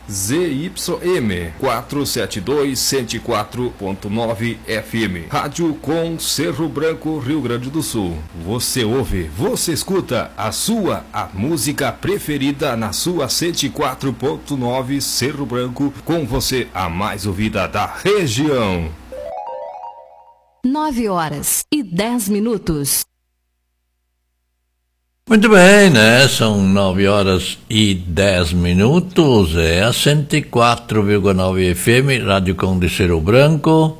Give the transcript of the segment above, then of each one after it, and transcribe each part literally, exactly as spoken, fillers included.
Z Y M quatrocentos e setenta e dois, cento e quatro ponto nove F M. Rádio com Cerro Branco, Rio Grande do Sul. Você ouve, você escuta a sua, a música preferida na sua cento e quatro ponto nove Cerro Branco, com você a mais ouvida da região. Nove horas e dez minutos. Muito bem, né? São nove horas e dez minutos. É a cento e quatro vírgula nove F M, Rádio Conde Cerro Branco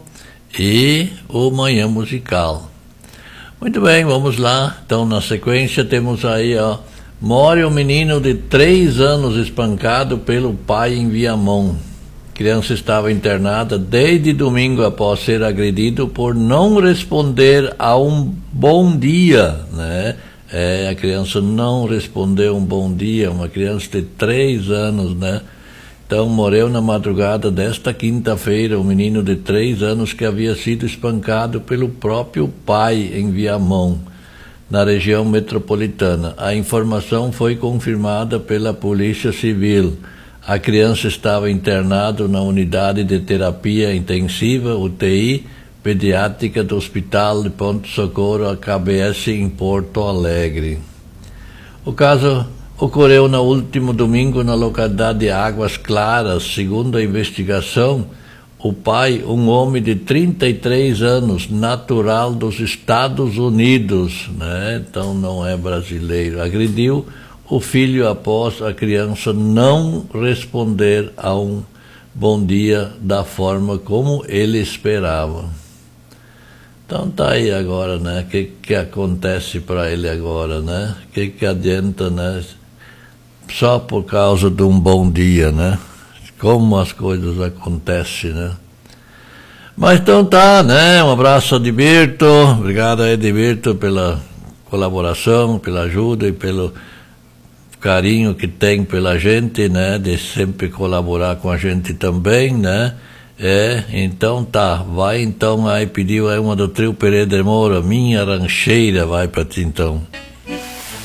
e o Manhã Musical. Muito bem, vamos lá. Então, na sequência, temos aí, ó, morre um menino de três anos espancado pelo pai em Viamão. A criança estava internada desde domingo após ser agredido por não responder a um bom dia, né? É, a criança não respondeu um bom dia, uma criança de três anos, né? Então, morreu na madrugada desta quinta-feira um menino de três anos que havia sido espancado pelo próprio pai em Viamão, na região metropolitana. A informação foi confirmada pela Polícia Civil. A criança estava internada na unidade de terapia intensiva, U T I, pediátrica do Hospital de Ponto Socorro, a K B S, em Porto Alegre. O caso ocorreu no último domingo na localidade de Águas Claras. Segundo a investigação, o pai, um homem de trinta e três anos, natural dos Estados Unidos, né? Então não é brasileiro, agrediu o filho após a criança não responder a um bom dia da forma como ele esperava. Então tá aí agora, né? O que que acontece para ele agora, né? O que que adianta, né? Só por causa de um bom dia, né? Como as coisas acontecem, né? Mas então tá, né? Um abraço a Edilberto. Obrigado a Edilberto pela colaboração, pela ajuda e pelo carinho que tem pela gente, né? De sempre colaborar com a gente também, né? É, então tá, vai então aí, pediu aí uma do trio Pereira de Moura, Minha Rancheira, vai pra ti então.